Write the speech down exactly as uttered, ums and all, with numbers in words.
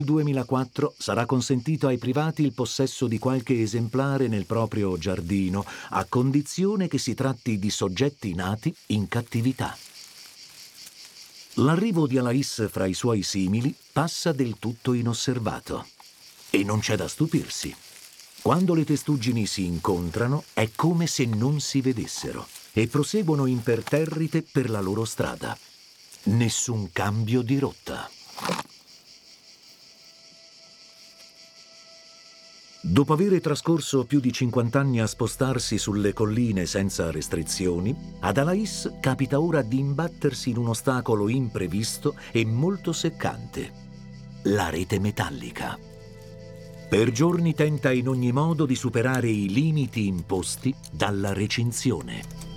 duemilaquattro sarà consentito ai privati il possesso di qualche esemplare nel proprio giardino, a condizione che si tratti di soggetti nati in cattività. L'arrivo di Alais fra i suoi simili passa del tutto inosservato. E non c'è da stupirsi. Quando le testuggini si incontrano è come se non si vedessero e proseguono imperterrite per la loro strada. Nessun cambio di rotta. Dopo aver trascorso più di cinquanta anni a spostarsi sulle colline senza restrizioni, ad Alais capita ora di imbattersi in un ostacolo imprevisto e molto seccante: la rete metallica. Per giorni tenta in ogni modo di superare i limiti imposti dalla recinzione.